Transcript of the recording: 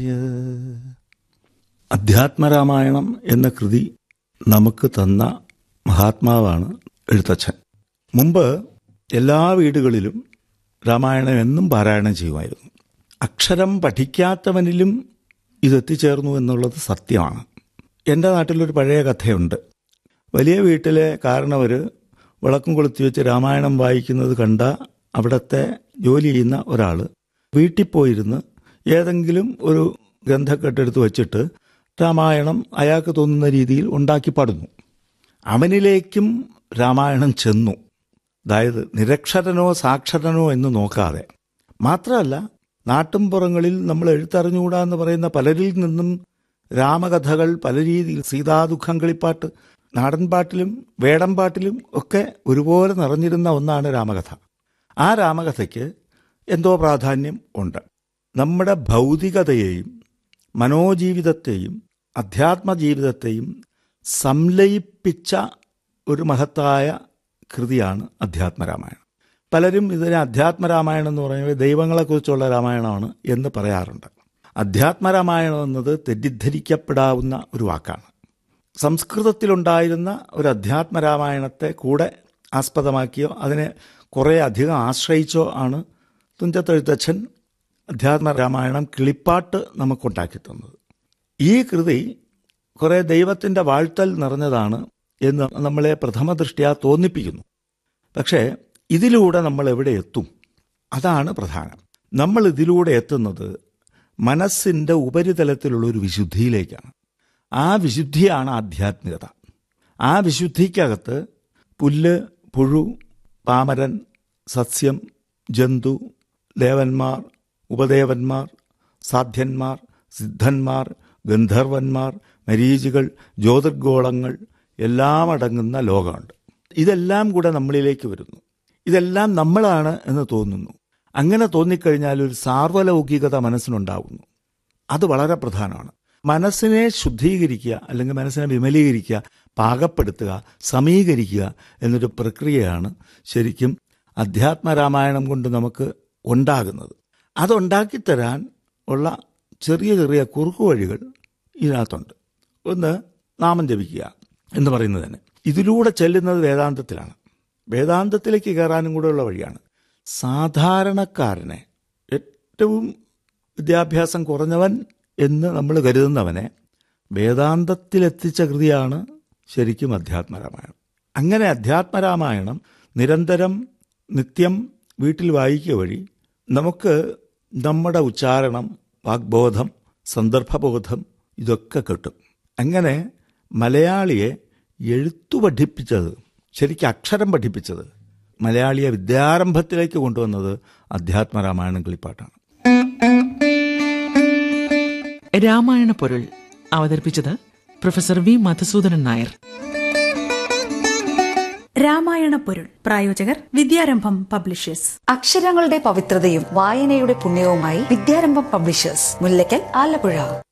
അധ്യാത്മരാമായണം എന്ന കൃതി നമുക്ക് തന്ന മഹാത്മാവാണ് എഴുത്തച്ഛൻ. മുമ്പ് എല്ലാ വീടുകളിലും രാമായണം എന്നും പാരായണം ചെയ്യുമായിരുന്നു. അക്ഷരം പഠിക്കാത്തവനിലും ഇതെത്തിച്ചേർന്നു എന്നുള്ളത് സത്യമാണ്. എൻ്റെ നാട്ടിലൊരു പഴയ കഥയുണ്ട്. വലിയ വീട്ടിലെ കാരണവർ വിളക്കും കൊളുത്തി വെച്ച് രാമായണം വായിക്കുന്നത് കണ്ട അവിടുത്തെ ജോലി ചെയ്യുന്ന ഒരാൾ വീട്ടിൽ പോയിരുന്ന് ഏതെങ്കിലും ഒരു ഗ്രന്ഥക്കെട്ടെടുത്ത് വച്ചിട്ട് രാമായണം അയാൾക്ക് തോന്നുന്ന രീതിയിൽ ഉണ്ടാക്കി പാടുന്നു. അവനിലേക്കും രാമായണം ചെന്നു. അതായത് നിരക്ഷരനോ സാക്ഷരനോ എന്ന് നോക്കാതെ. മാത്രമല്ല, നാട്ടിൻപുറങ്ങളിൽ നമ്മൾ എഴുത്തറിഞ്ഞുകൂടാ എന്ന് പറയുന്ന പലരിൽ നിന്നും രാമകഥകൾ പല രീതിയിൽ, സീതാദുഃഖം കളിപ്പാട്ട്, നാടൻപാട്ടിലും വേടൻപാട്ടിലും ഒക്കെ ഒരുപോലെ നിറഞ്ഞിരുന്ന ഒന്നാണ് രാമകഥ. ആ രാമകഥയ്ക്ക് എന്തോ പ്രാധാന്യം ഉണ്ട്. നമ്മുടെ ഭൗതികതയെയും മനോജീവിതത്തെയും അധ്യാത്മജീവിതത്തെയും സംലയിപ്പിച്ച ഒരു മഹത്തായ കൃതിയാണ് അധ്യാത്മരാമായണം. പലരും ഇതിനെ അധ്യാത്മരാമായണം എന്ന് പറയുന്നത് ദൈവങ്ങളെക്കുറിച്ചുള്ള രാമായണമാണ് എന്ന് പറയാറുണ്ട്. അധ്യാത്മരാമായണം എന്നത് തെറ്റിദ്ധരിക്കപ്പെടാവുന്ന ഒരു വാക്കാണ്. സംസ്കൃതത്തിലുണ്ടായിരുന്ന ഒരു അധ്യാത്മരാമായണത്തെ കൂടെ ആസ്പദമാക്കിയോ അതിനെ കുറേ അധികം ആശ്രയിച്ചോ ആണ് തുഞ്ചത്തെഴുത്തച്ഛൻ അധ്യാത്മരാമായണം കിളിപ്പാട്ട് നമുക്കുണ്ടാക്കി തന്നത്. ഈ കൃതി കുറേ ദൈവത്തിൻ്റെ വാഴ്ത്തൽ നിറഞ്ഞതാണ് എന്ന് നമ്മളെ പ്രഥമ ദൃഷ്ട്യാ തോന്നിപ്പിക്കുന്നു. പക്ഷേ ഇതിലൂടെ നമ്മൾ എവിടെ എത്തും? അതാണ് പ്രധാനം. നമ്മൾ ഇതിലൂടെ എത്തുന്നത് മനസ്സിൻ്റെ ഉപരിതലത്തിലുള്ളൊരു വിശുദ്ധിയിലേക്കാണ്. ആ വിശുദ്ധിയാണ് ആധ്യാത്മികത. ആ വിശുദ്ധിക്കകത്ത് പുല്ല്, പുഴു, പാമരൻ, സസ്യം, ജന്തു, ദേവന്മാർ, ഉപദേവന്മാർ, സാധ്യന്മാർ, സിദ്ധന്മാർ, ഗന്ധർവന്മാർ, മരീചികൾ, ജ്യോതിർഗോളങ്ങൾ എല്ലാം അടങ്ങുന്ന ലോകമുണ്ട്. ഇതെല്ലാം കൂടെ നമ്മളിലേക്ക് വരുന്നു. ഇതെല്ലാം നമ്മളാണ് എന്ന് തോന്നുന്നു. അങ്ങനെ തോന്നിക്കഴിഞ്ഞാൽ ഒരു സാർവലൗകികത മനസ്സിനുണ്ടാകുന്നു. അത് വളരെ പ്രധാനമാണ്. മനസ്സിനെ ശുദ്ധീകരിക്കുക, അല്ലെങ്കിൽ മനസ്സിനെ വിമലീകരിക്കുക, പാകപ്പെടുത്തുക, സമീകരിക്കുക എന്നൊരു പ്രക്രിയയാണ് ശരിക്കും അധ്യാത്മരാമായണം കൊണ്ട് നമുക്ക് ഉണ്ടാകുന്നത്. അതുണ്ടാക്കിത്തരാൻ ഉള്ള ചെറിയ ചെറിയ കുറുക്കുവഴികൾ ഇതിനകത്തുണ്ട്. ഒന്ന്, നാമം ജപിക്കുക എന്ന് പറയുന്നത് തന്നെ ഇതിലൂടെ ചെല്ലുന്നത് വേദാന്തത്തിലാണ്. വേദാന്തത്തിലേക്ക് കയറാനും കൂടെയുള്ള വഴിയാണ്. സാധാരണക്കാരനെ, ഏറ്റവും വിദ്യാഭ്യാസം കുറഞ്ഞവൻ എന്ന് നമ്മൾ കരുതുന്നവനെ വേദാന്തത്തിലെത്തിച്ച കൃതിയാണ് ശരിക്കും അധ്യാത്മരാമായണം. അങ്ങനെ അധ്യാത്മരാമായണം നിരന്തരം നിത്യം വീട്ടിൽ വായിക്കുക വഴി നമുക്ക് നമ്മുടെ ഉച്ചാരണം, വാഗ്ബോധം, സന്ദർഭബോധം ഇതൊക്കെ കിട്ടും. അങ്ങനെ മലയാളിയെ എഴുത്തു പഠിപ്പിച്ചത്, ശരിക്കും അക്ഷരം പഠിപ്പിച്ചത്, മലയാളിയെ വിദ്യാരംഭത്തിലേക്ക് കൊണ്ടുവന്നത് അധ്യാത്മരാമായണം കിളിപ്പാട്ടാണ്. രാമായണ പൊരുൾ അവതരിപ്പിച്ചത് പ്രൊഫസർ വി മധുസൂദനൻ നായർ. രാമായണ പൊരുൾ പ്രായോജകർ വിദ്യാരംഭം പബ്ലിഷേഴ്സ്. അക്ഷരങ്ങളുടെ പവിത്രതയും വായനയുടെ പുണ്യവുമായി വിദ്യാരംഭം പബ്ലിഷേഴ്സ്, മുല്ലയ്ക്കൽ, ആലപ്പുഴ.